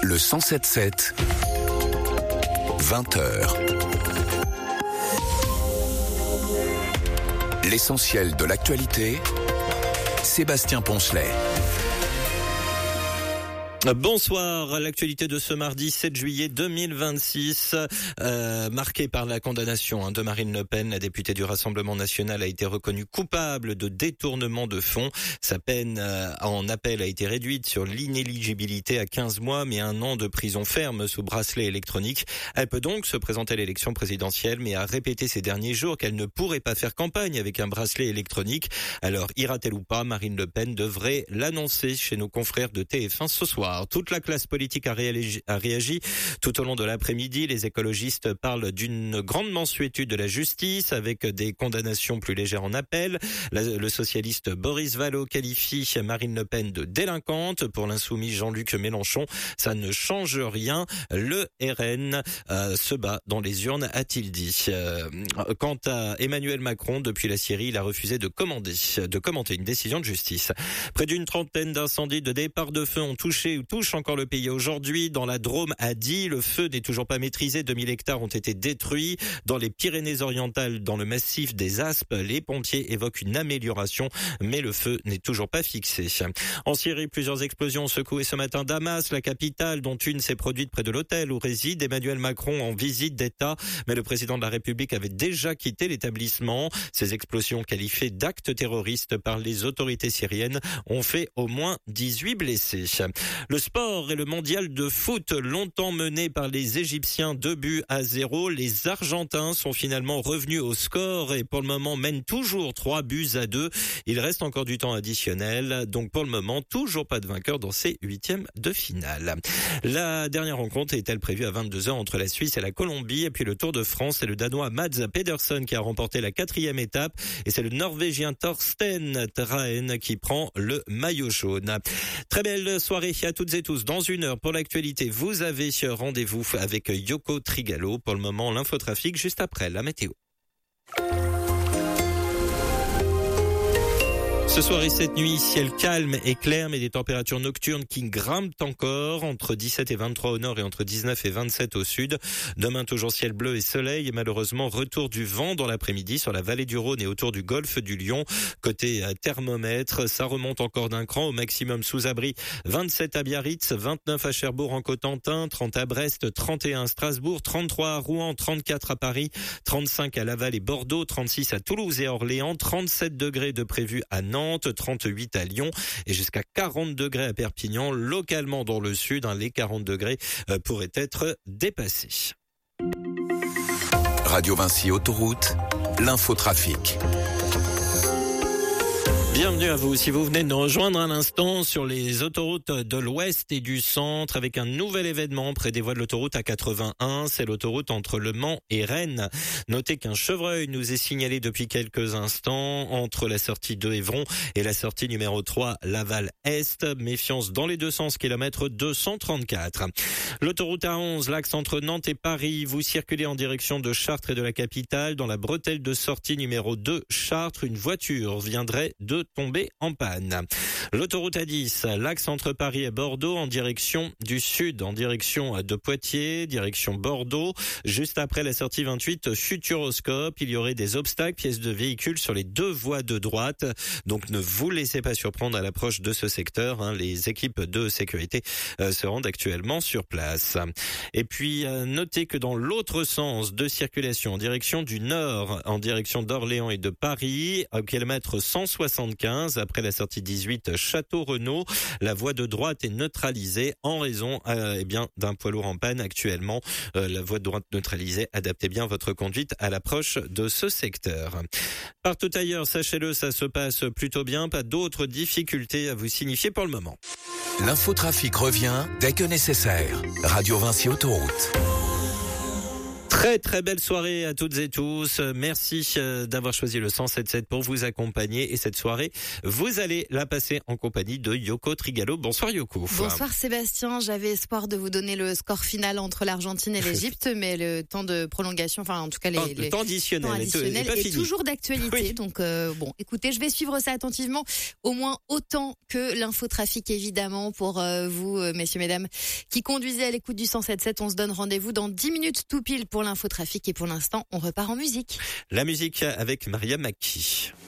Le 107.7, 20h. L'essentiel de l'actualité, Sébastien Poncelet. Bonsoir, l'actualité de ce mardi 7 juillet 2026, marquée par la condamnation de Marine Le Pen. La députée du Rassemblement national a été reconnue coupable de détournement de fonds. Sa peine en appel a été réduite sur l'inéligibilité à 15 mois, mais 1 an de prison ferme sous bracelet électronique. Elle peut donc se présenter à l'élection présidentielle, mais a répété ces derniers jours qu'elle ne pourrait pas faire campagne avec un bracelet électronique. Alors, ira-t-elle ou pas? Marine Le Pen devrait l'annoncer chez nos confrères de TF1 ce soir. Toute la classe politique a réagi tout au long de l'après-midi. Les écologistes parlent d'une grande mansuétude de la justice avec des condamnations plus légères en appel. Le socialiste Boris Vallaud qualifie Marine Le Pen de délinquante. Pour l'insoumis Jean-Luc Mélenchon, ça ne change rien. Le RN se bat dans les urnes, a-t-il dit. Quant à Emmanuel Macron, depuis la Syrie, il a refusé de commenter une décision de justice. Près d'une trentaine d'incendies de départ de feu ont touche encore le pays aujourd'hui. Dans la Drôme, à Die, le feu n'est toujours pas maîtrisé. 2000 hectares ont été détruits. Dans les Pyrénées-Orientales, dans le massif des Aspes, les pompiers évoquent une amélioration, mais le feu n'est toujours pas fixé. En Syrie, plusieurs explosions ont secoué ce matin Damas, la capitale, dont une s'est produite près de l'hôtel où réside Emmanuel Macron en visite d'État. Mais le président de la République avait déjà quitté l'établissement. Ces explosions qualifiées d'actes terroristes par les autorités syriennes ont fait au moins 18 blessés. Le sport et le mondial de foot, longtemps mené par les Égyptiens 2-0. Les Argentins sont finalement revenus au score et pour le moment mènent toujours 3-2. Il reste encore du temps additionnel. Donc pour le moment, toujours pas de vainqueur dans ces huitièmes de finale. La dernière rencontre est-elle prévue à 22h entre la Suisse et la Colombie. Et puis le Tour de France, c'est le Danois Mads Pedersen qui a remporté la 4e étape. Et c'est le Norvégien Thorsten Trahen qui prend le maillot jaune. Très belle soirée à toutes et tous. Dans 1 heure pour l'actualité, vous avez rendez-vous avec Yoko Trigalo. Pour le moment, l'infotrafic juste après la météo. Ce soir et cette nuit, ciel calme et clair, mais des températures nocturnes qui grimpent encore, entre 17 et 23 au nord et entre 19 et 27 au sud. Demain, toujours ciel bleu et soleil, et malheureusement, retour du vent dans l'après-midi sur la vallée du Rhône et autour du golfe du Lion. Côté thermomètre, ça remonte encore d'un cran, au maximum sous abri. 27 à Biarritz, 29 à Cherbourg en Cotentin, 30 à Brest, 31 à Strasbourg, 33 à Rouen, 34 à Paris, 35 à Laval et Bordeaux, 36 à Toulouse et Orléans, 37 degrés de prévu à Nantes, 38 à Lyon et jusqu'à 40 degrés à Perpignan. Localement dans le sud, les 40 degrés pourraient être dépassés. Radio Vinci Autoroute, l'infotrafic. Bienvenue à vous. Si vous venez de nous rejoindre à l'instant sur les autoroutes de l'Ouest et du Centre avec un nouvel événement près des voies de l'autoroute A81, c'est l'autoroute entre Le Mans et Rennes. Notez qu'un chevreuil nous est signalé depuis quelques instants entre la sortie de Évron et la sortie numéro 3 Laval-Est. Méfiance dans les deux sens, kilomètre 234. L'autoroute A11, l'axe entre Nantes et Paris. Vous circulez en direction de Chartres et de la capitale. Dans la bretelle de sortie numéro 2 Chartres, une voiture viendrait de tomber en panne. L'autoroute A10, l'axe entre Paris et Bordeaux en direction du sud, en direction de Poitiers, direction Bordeaux. Juste après la sortie 28 Futuroscope, il y aurait des obstacles, pièces de véhicules sur les deux voies de droite. Donc ne vous laissez pas surprendre à l'approche de ce secteur. Les équipes de sécurité se rendent actuellement sur place. Et puis notez que dans l'autre sens de circulation, en direction du nord, en direction d'Orléans et de Paris, au kilomètre 175, après la sortie 18 Château-Renaud, la voie de droite est neutralisée en raison d'un poids lourd en panne actuellement. La voie de droite neutralisée, adaptez bien votre conduite à l'approche de ce secteur. Partout ailleurs, sachez-le, ça se passe plutôt bien, pas d'autres difficultés à vous signifier pour le moment. L'infotrafic revient dès que nécessaire. Radio Vinci Autoroute. Très très belle soirée à toutes et tous. Merci d'avoir choisi le 107.7 pour vous accompagner. Et cette soirée, vous allez la passer en compagnie de Yoko Trigalo. Bonsoir Yoko. Bonsoir Sébastien. J'avais espoir de vous donner le score final entre l'Argentine et l'Égypte, mais le temps de prolongation, enfin en tout cas le temps additionnel est toujours d'actualité. Oui. Donc bon, écoutez, je vais suivre ça attentivement, au moins autant que l'infotrafic évidemment pour vous, messieurs, mesdames, qui conduisez à l'écoute du 107.7. On se donne rendez-vous dans 10 minutes tout pile pour l'infotrafic et pour l'instant, on repart en musique. La musique avec Maria Maki.